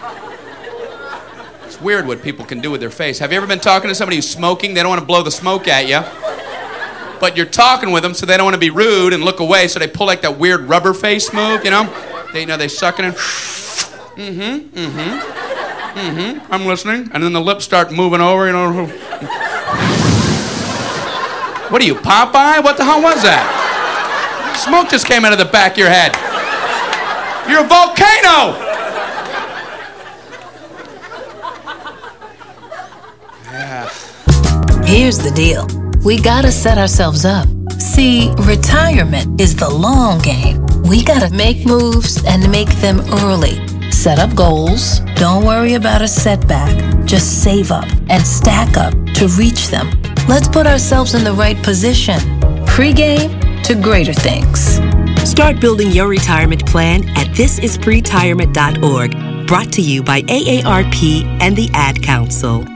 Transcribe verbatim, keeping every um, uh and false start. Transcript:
It's weird what people can do with their face. Have you ever been talking to somebody who's smoking? They don't want to blow the smoke at you. But you're talking with them, so they don't want to be rude and look away, so they pull like that weird rubber face move, you know? They, you know, they suck it in. Mm-hmm, mm-hmm, mm-hmm. I'm listening. And then the lips start moving over, you know. What are you, Popeye? What the hell was that? Smoke just came out of the back of your head. You're a volcano! Yeah. Here's the deal. We gotta set ourselves up. See, retirement is the long game. We gotta make moves and make them early. Set up goals. Don't worry about a setback. Just save up and stack up to reach them. Let's put ourselves in the right position. Pre-game to greater things. Start building your retirement plan at this is pre tirement dot org. Brought to you by A A R P and the Ad Council.